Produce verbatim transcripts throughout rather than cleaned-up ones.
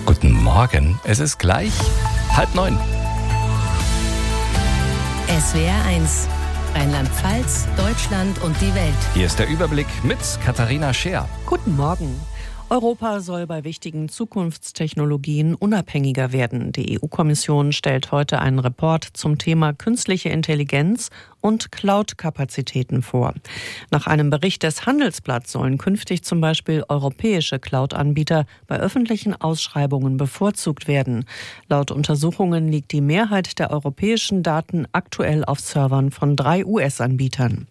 Guten Morgen, es ist gleich halb neun. S W R eins, Rheinland-Pfalz, Deutschland und die Welt. Hier ist der Überblick mit Katharina Scheer. Guten Morgen. Europa soll bei wichtigen Zukunftstechnologien unabhängiger werden. Die E U-Kommission stellt heute einen Report zum Thema künstliche Intelligenz und Cloud-Kapazitäten vor. Nach einem Bericht des Handelsblatts sollen künftig zum Beispiel europäische Cloud-Anbieter bei öffentlichen Ausschreibungen bevorzugt werden. Laut Untersuchungen liegt die Mehrheit der europäischen Daten aktuell auf Servern von drei U S-Anbietern.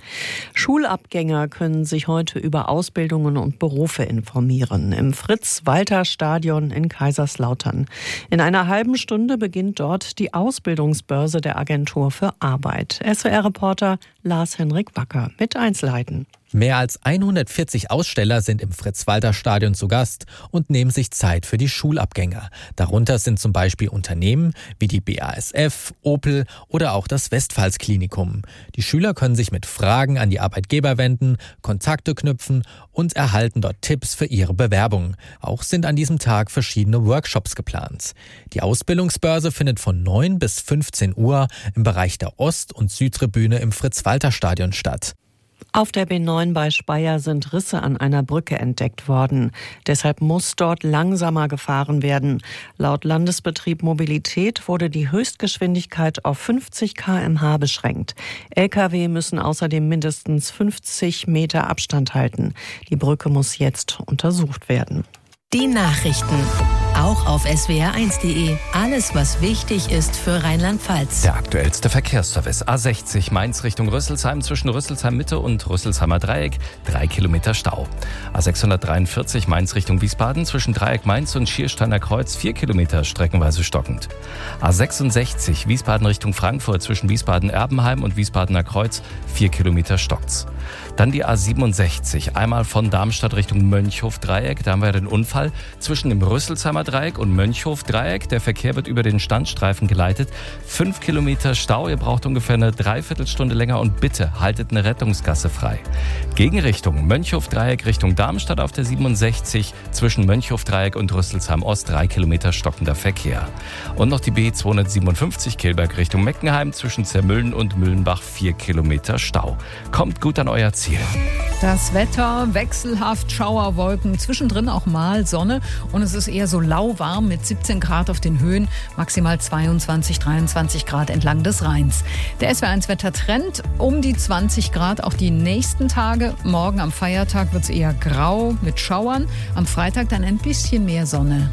Schulabgänger können sich heute über Ausbildungen und Berufe informieren. Im Fritz-Walter-Stadion in Kaiserslautern. In einer halben Stunde beginnt dort die Ausbildungsbörse der Agentur für Arbeit. S W R-Reporter Lars-Henrik Wacker mit Einzelheiten. Mehr als hundertvierzig Aussteller sind im Fritz-Walter-Stadion zu Gast und nehmen sich Zeit für die Schulabgänger. Darunter sind zum Beispiel Unternehmen wie die B A S F, Opel oder auch das Westpfalz-Klinikum. Die Schüler können sich mit Fragen an die Arbeitgeber wenden, Kontakte knüpfen und erhalten dort Tipps für ihre Bewerbung. Auch sind an diesem Tag verschiedene Workshops geplant. Die Ausbildungsbörse findet von neun bis fünfzehn Uhr im Bereich der Ost- und Südtribüne im Fritz-Walter-Stadion statt. Auf der B neun bei Speyer sind Risse an einer Brücke entdeckt worden. Deshalb muss dort langsamer gefahren werden. Laut Landesbetrieb Mobilität wurde die Höchstgeschwindigkeit auf fünfzig Kilometer pro Stunde beschränkt. L K W müssen außerdem mindestens fünfzig Meter Abstand halten. Die Brücke muss jetzt untersucht werden. Die Nachrichten. Auch auf S W R eins punkt de. Alles, was wichtig ist für Rheinland-Pfalz. Der aktuellste Verkehrsservice. A sechzig Mainz Richtung Rüsselsheim zwischen Rüsselsheim Mitte und Rüsselsheimer Dreieck. Drei Kilometer Stau. A sechshundertdreiundvierzig Mainz Richtung Wiesbaden zwischen Dreieck Mainz und Schiersteiner Kreuz. Vier Kilometer streckenweise stockend. A sechsundsechzig Wiesbaden Richtung Frankfurt zwischen Wiesbaden-Erbenheim und Wiesbadener Kreuz. Vier Kilometer stockt's. Dann die A siebenundsechzig. Einmal von Darmstadt Richtung Mönchhof-Dreieck. Da haben wir den Unfall zwischen dem Rüsselsheimer Dreieck und Mönchhof-Dreieck. Der Verkehr wird über den Standstreifen geleitet. Fünf Kilometer Stau. Ihr braucht ungefähr eine Dreiviertelstunde länger und bitte haltet eine Rettungsgasse frei. Gegenrichtung Mönchhof-Dreieck Richtung Darmstadt auf der siebenundsechzig. Zwischen Mönchhof-Dreieck und Rüsselsheim Ost drei Kilometer stockender Verkehr. Und noch die B zweihundertsiebenundfünfzig Kelberg Richtung Meckenheim zwischen Zermüllen und Müllenbach vier Kilometer Stau. Kommt gut an euer Ziel. Das Wetter wechselhaft, Schauerwolken, zwischendrin auch mal Sonne und es ist eher so lauwarm mit siebzehn Grad auf den Höhen, maximal zweiundzwanzig, dreiundzwanzig Grad entlang des Rheins. Der S W R eins Wettertrend um die zwanzig Grad auch die nächsten Tage. Morgen am Feiertag wird es eher grau mit Schauern, am Freitag dann ein bisschen mehr Sonne.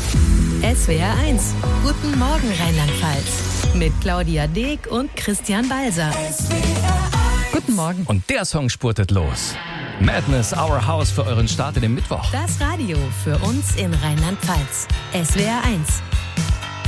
S W R eins. Guten Morgen Rheinland-Pfalz. Mit Claudia Deek und Christian Balser. Guten Morgen. Und der Song spurtet los. Madness, Our House für euren Start in den Mittwoch. Das Radio für uns in Rheinland-Pfalz. S W R eins.